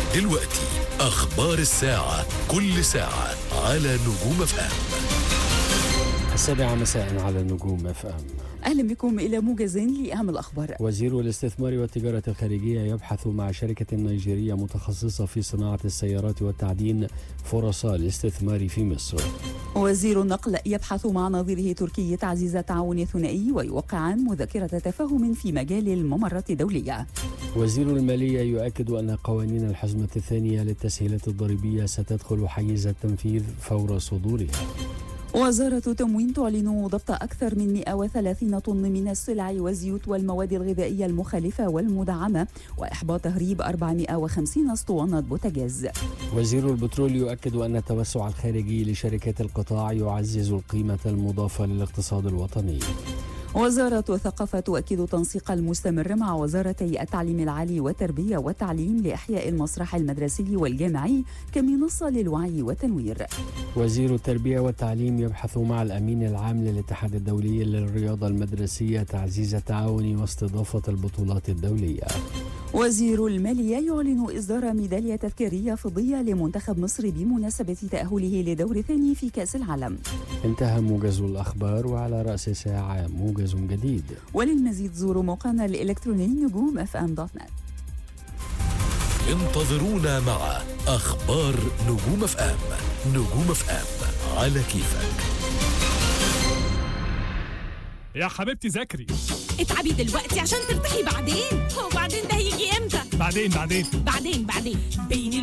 دلوقتي أخبار الساعة، كل ساعة على نجوم FM. 7 مساء على نجوم FM. أهلا بكم إلى موجز لأهم الأخبار. وزير الاستثمار والتجارة الخارجية يبحث مع شركة نيجيرية متخصصة في صناعة السيارات والتعدين فرص الاستثمار في مصر. وزير النقل يبحث مع نظيره تركي تعزيز التعاون الثنائي ويوقعان مذكرة تفاهم في مجال الممرات الدولية. وزير المالية يؤكد أن قوانين الحزمة الثانية للتسهيلات الضريبية ستدخل حيز التنفيذ فور صدورها. وزارة التموين تعلن ضبط أكثر من 130 طن من السلع والزيوت والمواد الغذائية المخالفة والمدعمة وإحباط تهريب 450 اسطوانة بوتاجاز. وزير البترول يؤكد أن التوسع الخارجي لشركات القطاع يعزز القيمة المضافة للاقتصاد الوطني. وزارة الثقافة تؤكد تنسيق المستمر مع وزارتي التعليم العالي والتربية والتعليم لإحياء المسرح المدرسي والجامعي كمنصة للوعي والتنوير. وزير التربية والتعليم يبحث مع الأمين العام للاتحاد الدولي للرياضة المدرسية تعزيز التعاون واستضافة البطولات الدولية. وزير المالية يعلن إصدار ميدالية تذكارية فضية لمنتخب مصر بمناسبة تأهله لدور ثاني في كأس العالم. انتهى موجز الأخبار، وعلى رأس ساعة موجز جديد. وللمزيد زوروا موقعنا الإلكتروني نجوم FM.net. انتظرونا مع أخبار نجوم FM. نجوم FM على كيفك. يا حبيبتي ذاكري، اتعبي دلوقتي عشان ترتاحي بعدين. هو بعدين ده هيجي امتى؟ بعدين بعدين بين